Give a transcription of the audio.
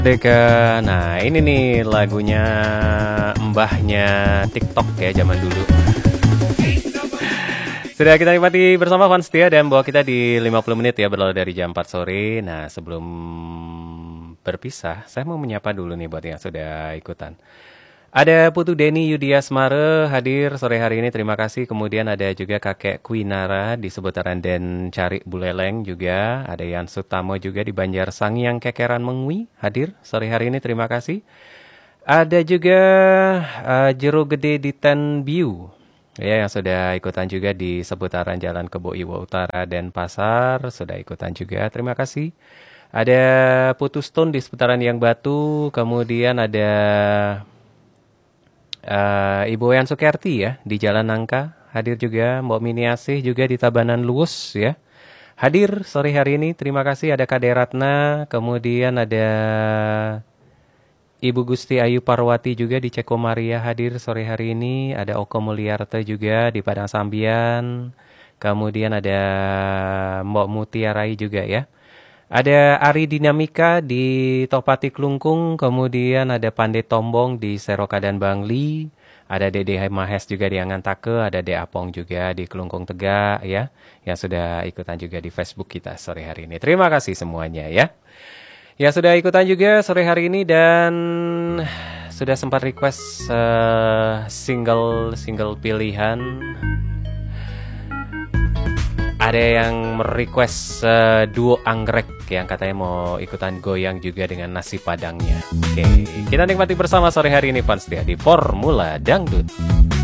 Deka, nah ini nih lagunya mbahnya TikTok ya zaman dulu. Sudah kita nikmati bersama fans setia dan bawa kita di 50 menit ya berlalu dari jam 4 sore. Nah sebelum berpisah, saya mau menyapa dulu nih buat yang sudah ikutan. Ada Putu Deni Yudiasmare hadir sore hari ini, terima kasih. Kemudian ada juga kakek Kuinara di seputaran Den Cari Buleleng juga. Ada Yan Sutamo juga di Banjar Sangiang Kekeran Mengwi hadir sore hari ini, terima kasih. Ada juga Jero Gede di Ten Biu ya, yang sudah ikutan juga di seputaran Jalan Kebo Iwo Utara dan Pasar, sudah ikutan juga, terima kasih. Ada Putu Stone di seputaran Yang Batu, kemudian ada Ibu Yan Sukerti ya di Jalan Nangka hadir juga. Mbok Mini Asih juga di Tabanan Luwus ya hadir sore hari ini, terima kasih. Ada Kade Ratna, kemudian ada Ibu Gusti Ayu Parwati juga di Ceko Maria hadir sore hari ini. Ada Oko Mulyarte juga di Padang Sambian, kemudian ada Mbok Mutiarai juga ya. Ada Ari Dinamika di Topati Klungkung, kemudian ada Pande Tombong di Serokadan Bangli, ada Dede Mahes juga di Angantake, ada De Apong juga di Kelungkung Tegak ya, yang sudah ikutan juga di Facebook kita sore hari ini. Terima kasih semuanya ya. Ya sudah ikutan juga sore hari ini dan sudah sempat request single pilihan. Ada yang merequest duo anggrek yang katanya mau ikutan goyang juga dengan nasi padangnya. Oke, kita nikmati bersama sore hari ini fans setia di Formula Dangdut.